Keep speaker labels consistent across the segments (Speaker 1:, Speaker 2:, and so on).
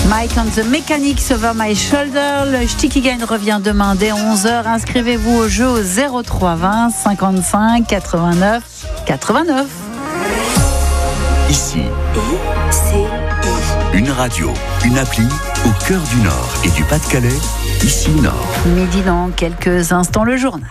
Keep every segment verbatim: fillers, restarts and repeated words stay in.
Speaker 1: Mike and the Mechanics Over My Shoulder. Le Stickigan revient demain dès onze heures. Inscrivez-vous au jeu au zéro trois vingt cinquante-cinq quatre-vingt-neuf quatre-vingt-neuf.
Speaker 2: Ici, une radio, une appli au cœur du Nord et du Pas-de-Calais. Ici Nord.
Speaker 1: Midi dans quelques instants, le journal.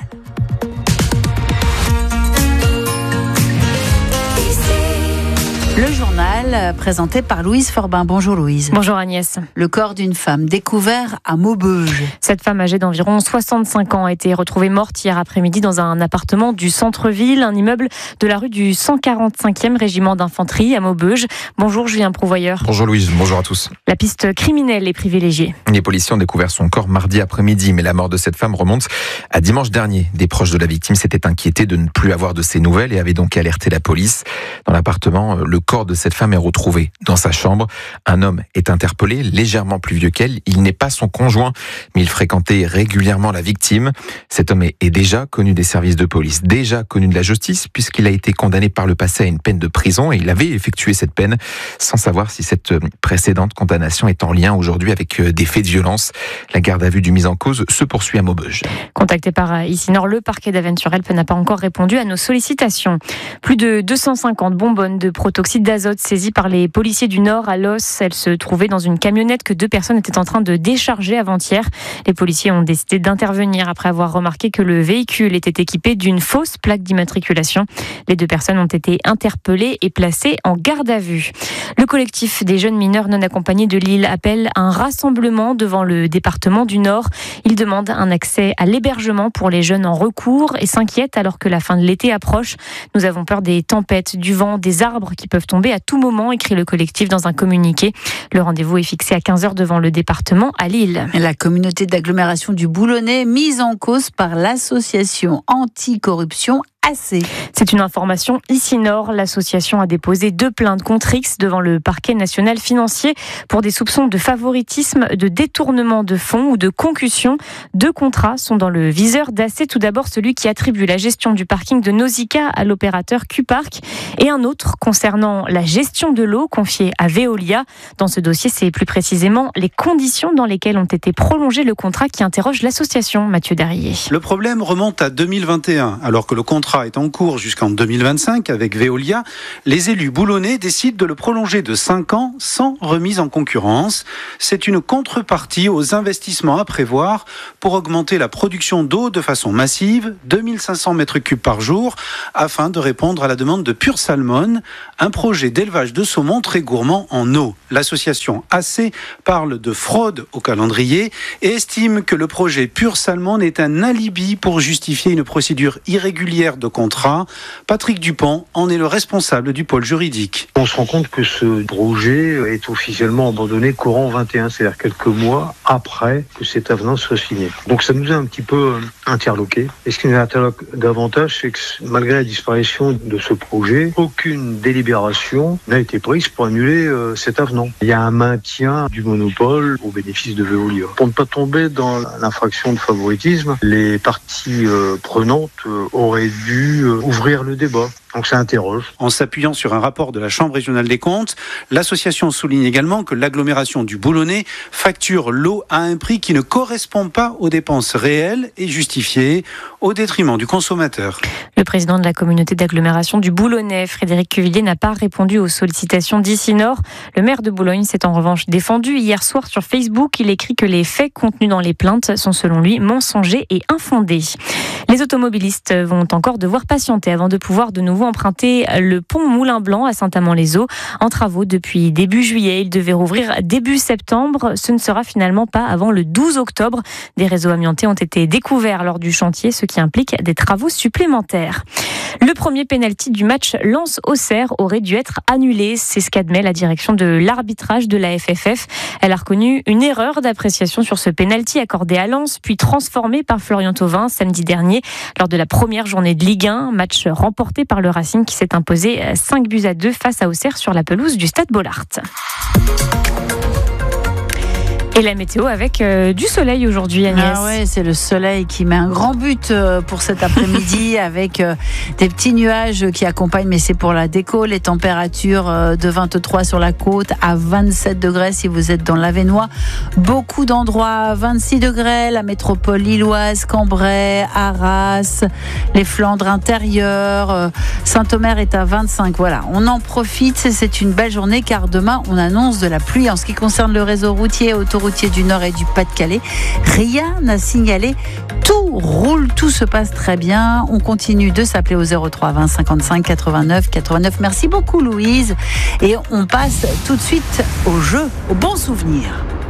Speaker 1: Le journal présenté par Louise Forbin. Bonjour Louise.
Speaker 3: Bonjour Agnès.
Speaker 1: Le corps d'une femme découvert à Maubeuge.
Speaker 3: Cette femme âgée d'environ soixante-cinq ans a été retrouvée morte hier après-midi dans un appartement du centre-ville, un immeuble de la rue du cent quarante-cinquième régiment d'infanterie à Maubeuge. Bonjour Julien Prouvoyeur.
Speaker 4: Bonjour Louise, bonjour à tous.
Speaker 3: La piste criminelle est privilégiée.
Speaker 4: Les policiers ont découvert son corps mardi après-midi, mais la mort de cette femme remonte à dimanche dernier. Des proches de la victime s'étaient inquiétés de ne plus avoir de ses nouvelles et avaient donc alerté la police. Dans l'appartement, le corps de cette femme est retrouvé dans sa chambre. Un homme est interpellé, légèrement plus vieux qu'elle. Il n'est pas son conjoint, mais il fréquentait régulièrement la victime. Cet homme est déjà connu des services de police, déjà connu de la justice, puisqu'il a été condamné par le passé à une peine de prison et il avait effectué cette peine sans savoir si cette précédente condamnation est en lien aujourd'hui avec des faits de violence. La garde à vue du mis en cause se poursuit à Maubeuge.
Speaker 3: Contacté par Ici Nord, le parquet d'Avennes-sur-Helpe n'a pas encore répondu à nos sollicitations. Plus de deux cent cinquante bonbonnes de protoxyde d'azote saisies par les policiers du Nord à Los. Elles se trouvaient dans une camionnette que deux personnes étaient en train de décharger avant-hier. Les policiers ont décidé d'intervenir après avoir remarqué que le véhicule était équipé d'une fausse plaque d'immatriculation. Les deux personnes ont été interpellées et placées en garde à vue. Le collectif des jeunes mineurs non accompagnés de Lille appelle à un rassemblement devant le département du Nord. Il demande un accès à l'hébergement pour les jeunes en recours et s'inquiète alors que la fin de l'été approche. Nous avons peur des tempêtes, du vent, des arbres qui peuvent tomber à tout moment, écrit le collectif dans un communiqué. Le rendez-vous est fixé à quinze heures devant le département à Lille.
Speaker 1: La communauté d'agglomération du Boulonnais mise en cause par l'association anticorruption A C.
Speaker 3: C'est une information Ici Nord. L'association a déposé deux plaintes contre X devant le parquet national financier pour des soupçons de favoritisme, de détournement de fonds ou de concussion. Deux contrats sont dans le viseur d'A C. Tout d'abord, celui qui attribue la gestion du parking de Nausicaa à l'opérateur Q-Park et un autre concernant la gestion de l'eau confiée à Veolia. Dans ce dossier, c'est plus précisément les conditions dans lesquelles ont été prolongés le contrat qui interroge l'association. Mathieu Darrier.
Speaker 5: Le problème remonte à deux mille vingt et un, alors que le contrat est en cours jusqu'en deux mille vingt-cinq avec Veolia. Les élus boulonnais décident de le prolonger de cinq ans sans remise en concurrence. C'est une contrepartie aux investissements à prévoir pour augmenter la production d'eau de façon massive, deux mille cinq cents mètres cubes par jour, afin de répondre à la demande de Pure Salmon, un projet d'élevage de saumon très gourmand en eau. L'association A C parle de fraude au calendrier et estime que le projet Pure Salmon est un alibi pour justifier une procédure irrégulière de contrat. Patrick Dupont en est le responsable du pôle juridique.
Speaker 6: On se rend compte que ce projet est officiellement abandonné courant vingt et un, c'est-à-dire quelques mois après que cet avenant soit signé. Donc ça nous a un petit peu interloqués. Et ce qui nous interloque davantage, c'est que malgré la disparition de ce projet, aucune délibération n'a été prise pour annuler euh, cet avenant. Il y a un maintien du monopole au bénéfice de Veolia. Pour ne pas tomber dans l'infraction de favoritisme, les parties euh, prenantes euh, auraient dû euh, ouvrir le débat. Donc ça interroge.
Speaker 5: En s'appuyant sur un rapport de la Chambre régionale des comptes, l'association souligne également que l'agglomération du Boulonnais facture l'eau à un prix qui ne correspond pas aux dépenses réelles et justifiées, au détriment du consommateur.
Speaker 3: Le président de la communauté d'agglomération du Boulonnais, Frédéric Cuvillier, n'a pas répondu aux sollicitations d'Ici Nord. Le maire de Boulogne s'est en revanche défendu. Hier soir sur Facebook, il écrit que les faits contenus dans les plaintes sont selon lui mensongers et infondés. Les automobilistes vont encore devoir patienter avant de pouvoir de nouveau emprunter le pont Moulin-Blanc à Saint-Amand-les-Eaux. En travaux depuis début juillet, il devait rouvrir début septembre. Ce ne sera finalement pas avant le douze octobre. Des réseaux amiantés ont été découverts lors du chantier, ce qui implique des travaux supplémentaires. Le premier pénalty du match Lens-Auxerre aurait dû être annulé. C'est ce qu'admet la direction de l'arbitrage de la F F F. Elle a reconnu une erreur d'appréciation sur ce pénalty accordé à Lens, puis transformé par Florian Thauvin samedi dernier lors de la première journée de Ligue un. Match remporté par le Racing qui s'est imposé cinq buts à deux face à Auxerre sur la pelouse du Stade Bollaert. Et la météo avec euh, du soleil aujourd'hui, Agnès.
Speaker 1: Ah ouais, c'est le soleil qui met un grand but euh, pour cet après-midi avec euh, des petits nuages qui accompagnent, mais c'est pour la déco. Les températures euh, de vingt-trois sur la côte à vingt-sept degrés si vous êtes dans l'Avesnois. Beaucoup d'endroits à vingt-six degrés, la métropole lilloise, Cambrai, Arras, les Flandres intérieures, euh, Saint-Omer est à vingt-cinq. Voilà, on en profite, c'est une belle journée car demain on annonce de la pluie. En ce qui concerne le réseau routier, autoroutier du Nord et du Pas-de-Calais, rien n'a signalé. Tout roule, tout se passe très bien. On continue de s'appeler au zéro trois vingt cinquante-cinq quatre-vingt-neuf quatre-vingt-neuf. Merci beaucoup Louise. Et on passe tout de suite au jeu, au bon souvenir.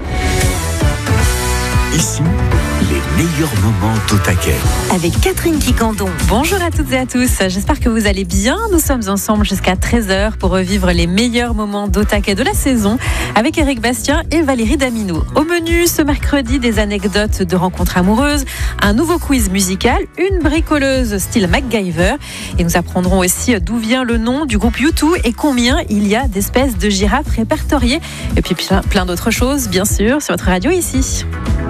Speaker 2: Ici, les meilleurs moments d'Au Taquet.
Speaker 7: Avec Catherine Quicandon.
Speaker 8: Bonjour à toutes et à tous, j'espère que vous allez bien. Nous sommes ensemble jusqu'à treize heures pour revivre les meilleurs moments d'Au Taquet de la saison avec Eric Bastien et Valérie Damineau. Au menu ce mercredi, des anecdotes de rencontres amoureuses, un nouveau quiz musical, une bricoleuse style MacGyver et nous apprendrons aussi d'où vient le nom du groupe U deux et combien il y a d'espèces de girafes répertoriées et puis plein, plein d'autres choses bien sûr sur votre radio ici.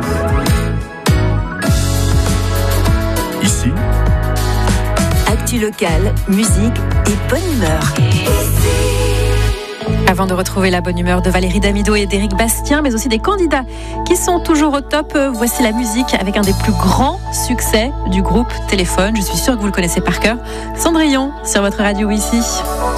Speaker 2: Ici,
Speaker 7: Actu locale, musique et bonne humeur.
Speaker 8: Avant de retrouver la bonne humeur de Valérie Damineau et d'Éric Bastien, mais aussi des candidats qui sont toujours au top, voici la musique avec un des plus grands succès du groupe Téléphone. Je suis sûre que vous le connaissez par cœur. Cendrillon sur votre radio ici.